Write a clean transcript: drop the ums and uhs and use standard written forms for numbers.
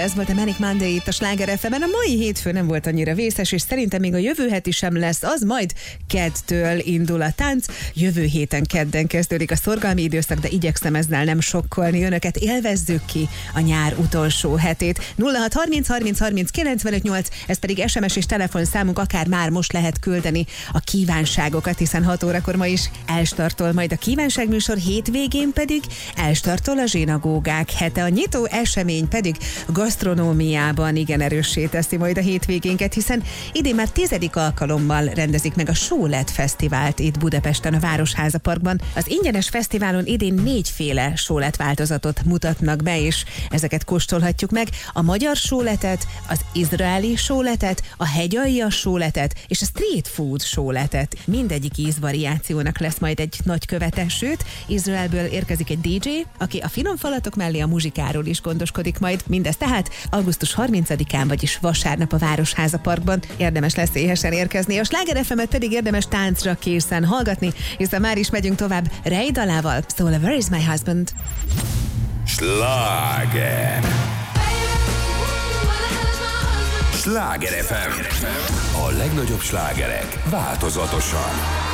Ez volt a Manic Monday itt a Sláger FM-en. A mai hétfő nem volt annyira vészes, és szerintem még a jövő heti sem lesz, az majd keddtől indul a tánc. Jövő héten kedden kezdődik a szorgalmi időszak, de igyekszem ezzel nem sokkolni önöket. Élvezzük ki a nyár utolsó hetét. 0630 30 30 95 8, ez pedig SMS és telefonszámunk, akár már most lehet küldeni a kívánságokat, hiszen 6 órakor ma is elstartol majd a kívánságműsor, hétvégén pedig elstartol a zsinagógák hete. A nyitó esemény pedig gasztronómiában igen erőssé teszi majd a hétvégénket, hiszen idén már 10. alkalommal rendezik meg a Sólet Fesztivált itt Budapesten, a Városháza Parkban. Az ingyenes fesztiválon idén 4 féle sólet változatot mutatnak be, és ezeket kóstolhatjuk meg. A magyar sóletet, az izraeli sóletet, a hegyaljas sóletet és a street food sóletet. Mindegyik ízvariációnak lesz majd egy nagy követe, sőt, Izraelből érkezik egy DJ, aki a finom falatok mellé a muzsikáról is gondoskodik majd. Mindez tehát augusztus 30-án, vagyis vasárnap a Városháza Parkban. Érdemes lesz éhesen érkezni, a Sláger FM-et pedig érdemes táncra készen hallgatni, hiszen már is megyünk tovább Ray dalával, szól a Where is my husband? Sláger. Sláger FM. A legnagyobb slágerek változatosan.